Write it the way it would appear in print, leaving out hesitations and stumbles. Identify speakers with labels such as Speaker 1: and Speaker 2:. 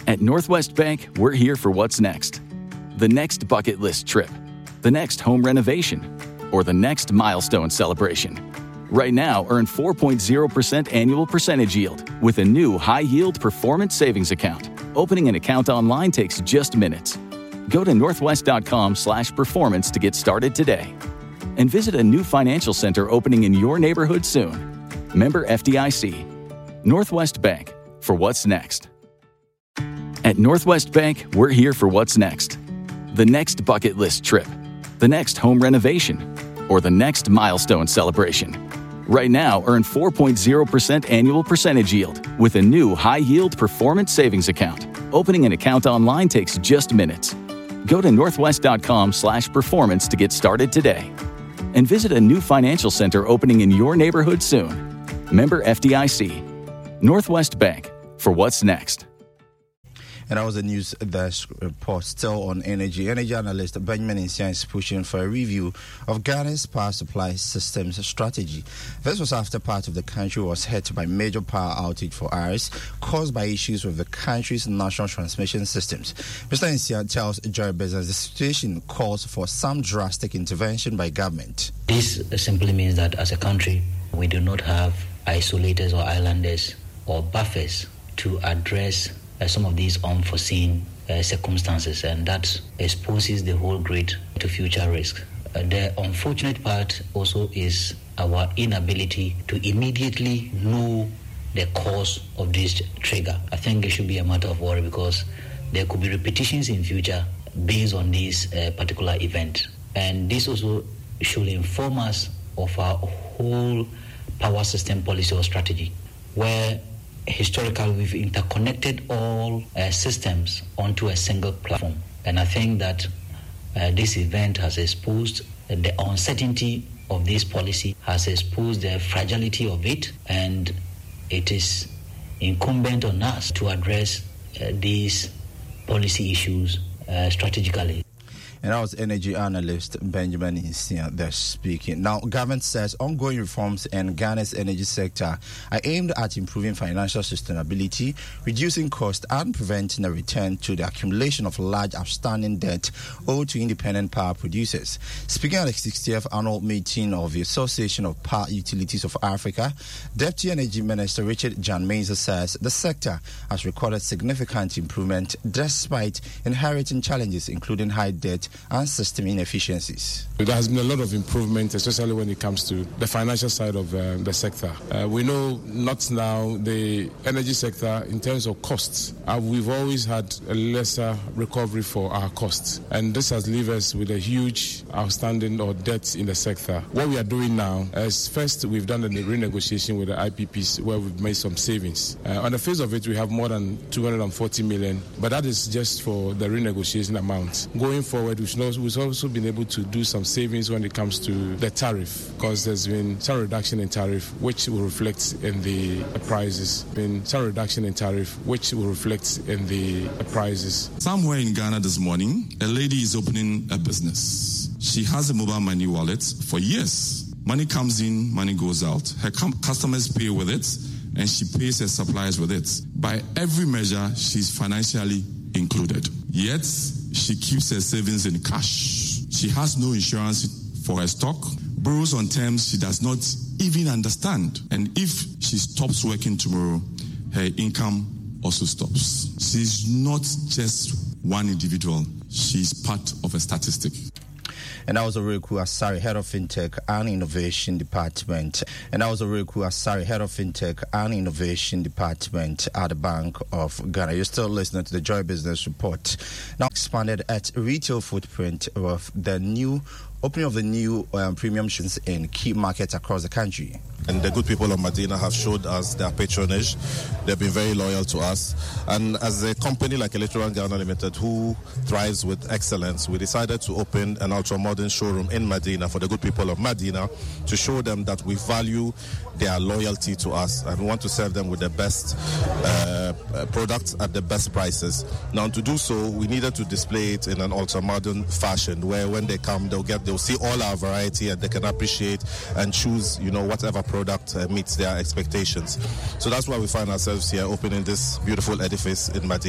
Speaker 1: At Northwest Bank, we're here for what's next. The next bucket list trip, the next home renovation, or the next milestone celebration. Right now, earn 4.0% annual percentage yield with a new high-yield performance savings account. Opening an account online takes just minutes. Go to northwest.com/performance to get started today. And visit a new financial center opening in your neighborhood soon. Member FDIC. Northwest Bank, for what's next. At Northwest Bank, we're here for what's next. The next bucket list trip, the next home renovation, or the next milestone celebration. Right now, earn 4.0% annual percentage yield with a new high-yield performance savings account. Opening an account online takes just minutes. Go to northwest.com/performance to get started today. And visit a new financial center opening in your neighborhood soon. Member FDIC. Northwest Bank, for what's next.
Speaker 2: And that was a news desk report still on energy. Energy analyst Benjamin Nsia is pushing for a review of Ghana's power supply systems strategy. This was after part of the country was hit by major power outage for hours caused by issues with the country's national transmission systems. Mr. Nsia tells Joy Business the situation calls for some drastic intervention by government.
Speaker 3: This simply means that as a country, we do not have isolators or islanders or buffers to address some of these unforeseen circumstances, and that exposes the whole grid to future risks. The unfortunate part also is our inability to immediately know the cause of this trigger. I think it should be a matter of worry because there could be repetitions in future based on this particular event. And this also should inform us of our whole power system policy or strategy, where historically we've interconnected all systems onto a single platform. And I think that this event has exposed the uncertainty of this policy, has exposed the fragility of it, and it is incumbent on us to address these policy issues strategically.
Speaker 2: And that was energy analyst Benjamin Nsia there speaking. Now, government says ongoing reforms in Ghana's energy sector are aimed at improving financial sustainability, reducing costs, and preventing a return to the accumulation of large outstanding debt owed to independent power producers. Speaking at the 60th annual meeting of the Association of Power Utilities of Africa, Deputy Energy Minister Richard Jan Mensah says the sector has recorded significant improvement despite inheriting challenges including high debt and system inefficiencies.
Speaker 4: There has been a lot of improvement, especially when it comes to the financial side of the sector. We know not now the energy sector in terms of costs. We've always had a lesser recovery for our costs, and this has left us with a huge outstanding or debt in the sector. What we are doing now is first we've done a renegotiation with the IPPs where we've made some savings. On the face of it, we have more than 240 million, but that is just for the renegotiation amount. Going forward, we've also been able to do some savings when it comes to the tariff, because there's been some reduction in tariff, which will reflect in the prices.
Speaker 5: Somewhere in Ghana this morning, a lady is opening a business. She has a mobile money wallet for years. Money comes in, money goes out. Her customers pay with it, and she pays her suppliers with it. By every measure, she's financially included. Yet, she keeps her savings in cash. She has no insurance for her stock, borrows on terms she does not even understand. And if she stops working tomorrow, her income also stops. She's not just one individual. She's part of a statistic.
Speaker 2: And that was Oreku Asari, Head of Fintech and Innovation Department. Head of Fintech and Innovation Department at the Bank of Ghana. You're still listening to the Joy Business Report. Now expanded at retail footprint of the new opening of the new premium shops in key markets across the country.
Speaker 6: And the good people of Medina have showed us their patronage. They've been very loyal to us. And as a company like Electoral Ghana Limited, who thrives with excellence, we decided to open an ultra-modern showroom in Medina for the good people of Medina to show them that we value their loyalty to us and we want to serve them with the best products at the best prices. Now, to do so, we needed to display it in an ultra-modern fashion where when they come, they'll see all our variety and they can appreciate and choose, whatever product meets their expectations. So that's why we find ourselves here opening this beautiful edifice in Medina.